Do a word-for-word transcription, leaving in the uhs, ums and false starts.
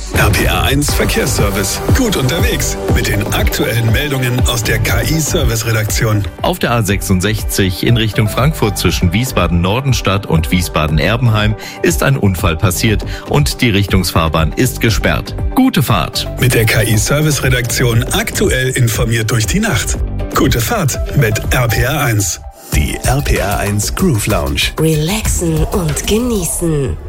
R P R eins Verkehrsservice. Gut unterwegs mit den aktuellen Meldungen aus der K I-Service-Redaktion. Auf der A sechsundsechzig in Richtung Frankfurt zwischen Wiesbaden-Nordenstadt und Wiesbaden-Erbenheim ist ein Unfall passiert und die Richtungsfahrbahn ist gesperrt. Gute Fahrt. Mit der K I-Service-Redaktion aktuell informiert durch die Nacht. Gute Fahrt mit R P R eins. Die R P R eins Groove Lounge. Relaxen und genießen.